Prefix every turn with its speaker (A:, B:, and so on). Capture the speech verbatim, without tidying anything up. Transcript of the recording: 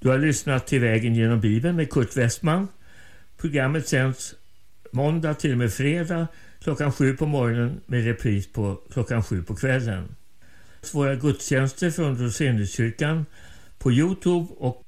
A: Du har lyssnat till Vägen genom Bibeln med Kurt Westman. Programmet sänds måndag till och med fredag klockan sju på morgonen med repris på klockan sju på kvällen. Våra gudstjänster från Roseniuskyrkan på YouTube och